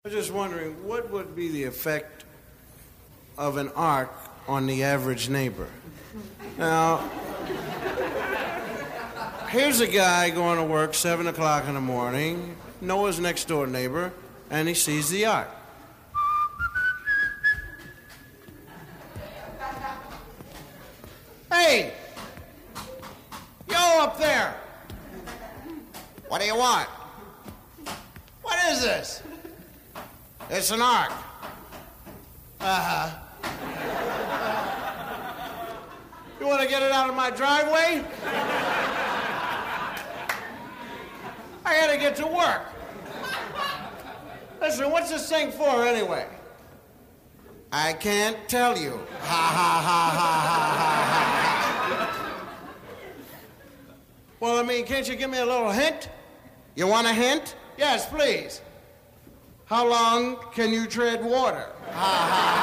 I was just wondering, what would be the effect of an ark on the average neighbor? Now, here's a guy going to work 7 o'clock in the morning, Noah's next door neighbor, and he sees the ark. Hey! Yo, up there! What do you want? What is this? It's an ark. Uh-huh. You want to get it out of my driveway? I gotta get to work. Listen, what's this thing for anyway? I can't tell you. Ha ha ha ha ha ha ha. Well, I mean, can't you give me a little hint? You want a hint? Yes, please. How long can you tread water? Ha ha.